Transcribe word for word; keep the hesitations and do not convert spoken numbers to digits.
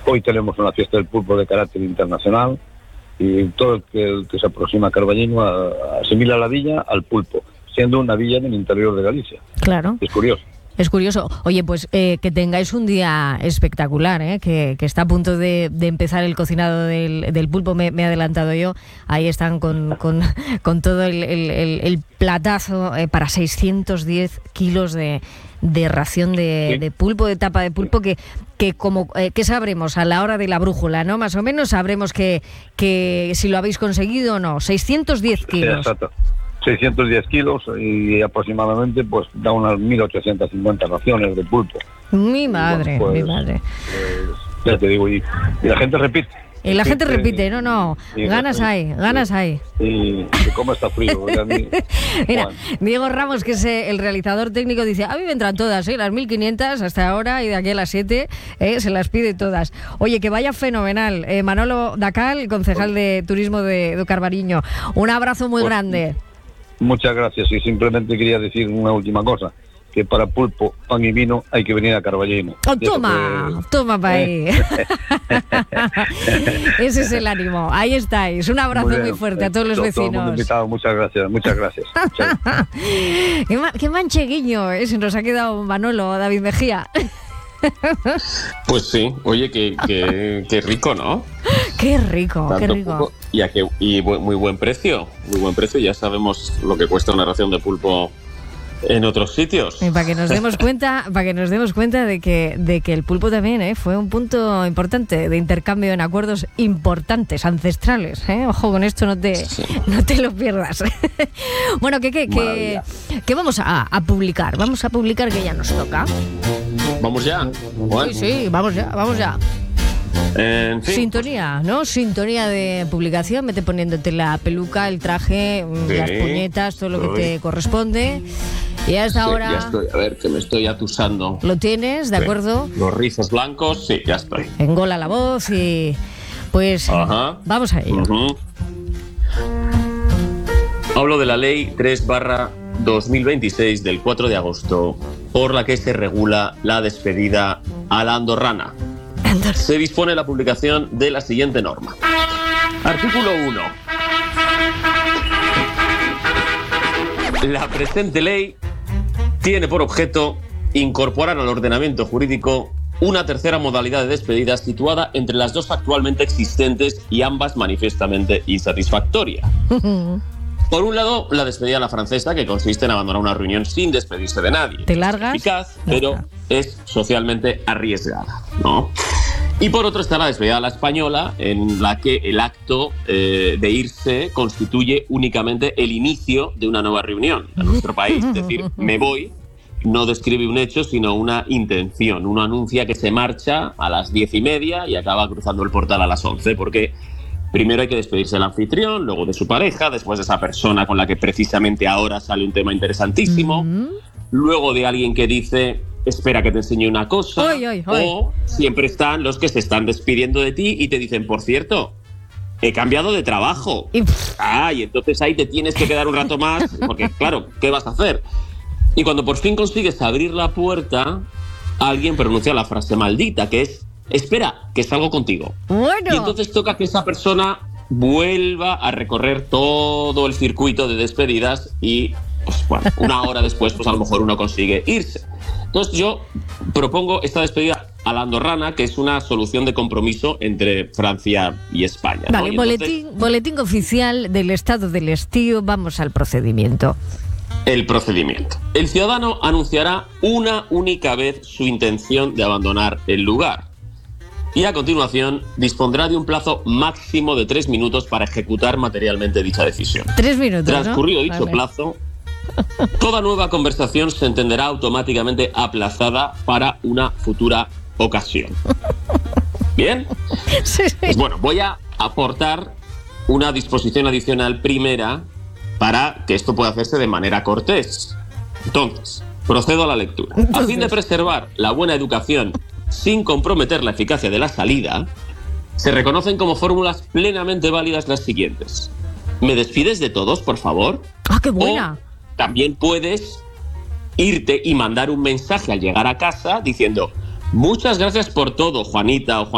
hoy tenemos una fiesta del pulpo de carácter internacional y todo el que, el que se aproxima a Carballiño a, a asimila la villa al pulpo, siendo una villa en el interior de Galicia. Claro. Es curioso. Es curioso. Oye, pues eh, que tengáis un día espectacular, ¿eh? que, que está a punto de, de empezar el cocinado del, del pulpo, me, me he adelantado yo. Ahí están con, con, con todo el, el, el, el platazo eh, para seiscientos diez kilos de, de ración de, sí. de pulpo, de tapa de pulpo, que, que como eh, que sabremos a la hora de la brújula, ¿no? Más o menos sabremos que, que si lo habéis conseguido o no. seiscientos diez kilos. Exacto. seiscientos diez kilos y aproximadamente pues da unas mil ochocientas cincuenta raciones de pulpo. Mi madre, bueno, pues, mi madre. Pues, ya te digo, y, y la gente repite. Y la gente repite, no, no, y, ganas y, hay, ganas y, hay. Y, y cómo está frío. Mí, Mira, bueno. Diego Ramos, que es el realizador técnico, dice, a mí me entran todas, ¿eh? Las mil quinientas hasta ahora y de aquí a las siete ¿eh? Se las pide todas. Oye, que vaya fenomenal. Eh, Manolo Dacal, concejal de Turismo de, de Carballiño, un abrazo muy pues, grande. Muchas gracias y simplemente quería decir una última cosa, que para pulpo, pan y vino hay que venir a Carballiño. Oh, toma, que... toma para ahí. Ese es el ánimo, ahí estáis. Un abrazo muy, muy fuerte a todos los todo, vecinos. Todo invitado. Muchas gracias, muchas gracias. qué, ma- qué mancheguiño, ¿eh? Se nos ha quedado Manolo, David Mejía. Pues sí, oye, qué, qué, qué rico, ¿no? Qué rico, Tanto qué rico. Pulpo, y, a que, y muy buen precio, muy buen precio. Ya sabemos lo que cuesta una ración de pulpo en otros sitios. Y para que nos demos cuenta, para que nos demos cuenta de que, de que el pulpo también ¿eh? fue un punto importante de intercambio en acuerdos importantes, ancestrales. ¿eh? Ojo con esto, no te, sí. no te lo pierdas. Bueno, que, que, que, que vamos a, a publicar, vamos a publicar que ya nos toca. Vamos ya. Bueno. Sí, sí, vamos ya, vamos ya. En fin. Sintonía, ¿no? Sintonía de publicación, vete poniéndote la peluca, el traje, sí. las puñetas, todo lo que te corresponde. Y hasta sí, ahora... Ya estoy, a ver, que me estoy atusando. ¿Lo tienes? ¿De sí. acuerdo? Los rizos blancos, sí, ya estoy. Engola la voz y... Pues Ajá. vamos a ello. Uh-huh. Hablo de la ley tres barra dos mil veintiséis del cuatro de agosto, por la que se regula la despedida a la andorrana. Se dispone la publicación de la siguiente norma. Artículo uno. La presente ley tiene por objeto incorporar al ordenamiento jurídico una tercera modalidad de despedida situada entre las dos actualmente existentes y ambas manifiestamente insatisfactoria. Por un lado, la despedida a la francesa, que consiste en abandonar una reunión sin despedirse de nadie. Te largas. Es eficaz, pero es socialmente arriesgada, ¿no? Y por otro está la despedida a la española, en la que el acto eh, de irse constituye únicamente el inicio de una nueva reunión en nuestro país. Es decir, me voy no describe un hecho, sino una intención. Uno anuncia que se marcha a las diez y media y acaba cruzando el portal a las once, porque primero hay que despedirse del anfitrión, luego de su pareja, después de esa persona con la que precisamente ahora sale un tema interesantísimo, mm-hmm. luego de alguien que dice, espera que te enseñe una cosa, oy, oy, oy. O siempre están los que se están despidiendo de ti y te dicen, por cierto, he cambiado de trabajo. Y... Ah, y entonces ahí te tienes que quedar un rato más, porque claro, ¿qué vas a hacer? Y cuando por fin consigues abrir la puerta, alguien pronuncia la frase maldita, que es, espera, que salgo contigo. Bueno. Y entonces toca que esa persona vuelva a recorrer todo el circuito de despedidas y, pues bueno, una hora después, pues a lo mejor uno consigue irse. Entonces yo propongo esta despedida a la andorrana, que es una solución de compromiso entre Francia y España, ¿no? Vale, Y boletín, entonces, boletín oficial del Estado del Estío, vamos al procedimiento. El procedimiento. El ciudadano anunciará una única vez su intención de abandonar el lugar y a continuación dispondrá de un plazo máximo de tres minutos para ejecutar materialmente dicha decisión. Tres minutos, Transcurrido ¿no? dicho Vale. plazo, toda nueva conversación se entenderá automáticamente aplazada para una futura ocasión. ¿Bien? Sí, sí. Pues bueno, voy a aportar una disposición adicional primera para que esto pueda hacerse de manera cortés. Entonces, procedo a la lectura. A fin de preservar la buena educación sin comprometer la eficacia de la salida, se reconocen como fórmulas plenamente válidas las siguientes. ¿Me despides de todos, por favor? ¡Ah, qué buena! O también puedes irte y mandar un mensaje al llegar a casa diciendo, muchas gracias por todo, Juanita o Juan.